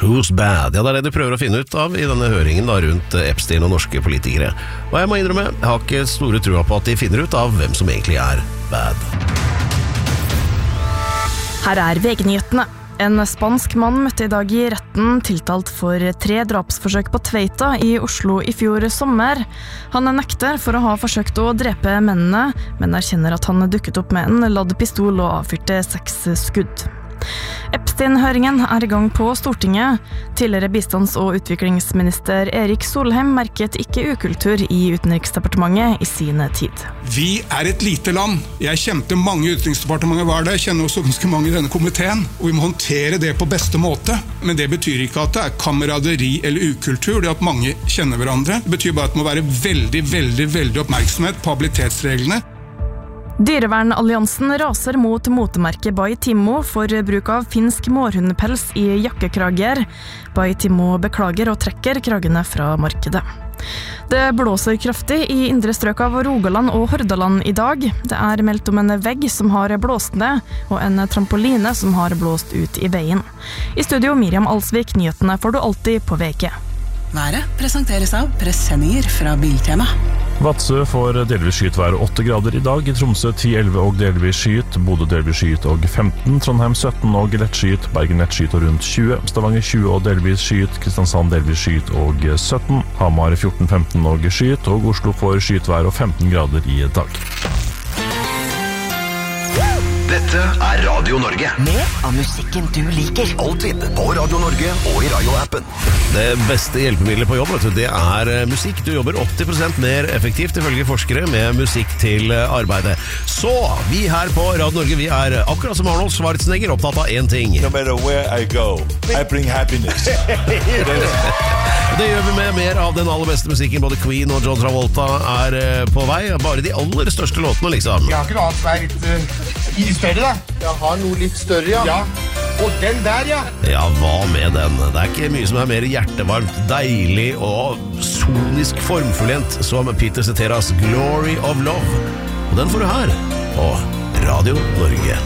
Who's bad? Ja, det er det de prøver å finne ut av i denne høringen da, rundt Epstein og norske politikere. Og jeg må innrømme, jeg har ikke store trua på at de finner ut av hvem som egentlig er bad. Her er VG-nyhetene. En spansk mann møtte i dag i retten tiltalt for 3 drapsforsøk på Tveita i Oslo i fjor sommer. Han nekter for å ha forsøkt å drepe mennene, men erkjenner at han dukket opp med en ladd pistol og avfyrte 6 skudd. Epstein-høringen er i gang på Stortinget. Tidligere bistands- og utviklingsminister Erik Solheim merket ikke ukultur i Utenriksdepartementet i sin tid. Vi er et lite land. Jeg kjente mange i Utenriksdepartementet var det. Jeg kjenner også ganske mange i denne komiteen. Og vi må håndtere det på beste måte. Men det betyr ikke at det er kameraderi eller ukultur. Det at mange kjenner hverandre. Det betyr bare at det må være veldig oppmerksomhet på habilitetsreglene. Dyrevernalliansen raser mot motemerket Bai Timo for bruk av finsk mårhundpels i jakkekrager. Bai Timo beklager og trekker kragene fra markedet. Det blåser kraftig i indre strøk av Rogaland og Hordaland i dag. Det er meldt om en vegg som har blåst ned, og en trampoline som har blåst ut i veien. I studio Miriam Alsvik, nyhetene får du alltid på VG. Været presenteres av presenninger fra Biltema. Vadsø får delvis skyet vær 8 grader i dag, i Tromsø 10-11 og delvis skyet, Bodø delvis skyet og 15, Trondheim 17 og lett skyet, Bergen lett skyet og rundt 20, Stavanger 20 og delvis skyet, Kristiansand delvis skyet og 17, Hamar 14-15 og skyet, og Oslo får skyet vær og 15 grader i dag. Dette er Radio Norge. Mer av musikken du liker. Alltid på Radio Norge og i radioappen. Det beste hjelpemiddelet på jobb, vet du, det er musikk. Du jobber 80% mer effektivt ifølge forskere med musikk til arbeidet. Så, vi her på Radio Norge, vi er akkurat som Arnold Schwarzenegger opptatt av en ting. No matter where I go, I bring happiness. Det gjør vi med mer av den aller beste musikken. Både Queen og John Travolta er på vei. Bare de aller største låtene, liksom. Jeg har ikke noe annet som er litt større, da. Jeg har noe litt større, ja. Og den der, ja. Ja, hva med den? Det er ikke mye som er mer hjertevarmt, deilig og sonisk formfullendt som Peter Cetera's Glory of Love. Og den får du her på Radio Norge.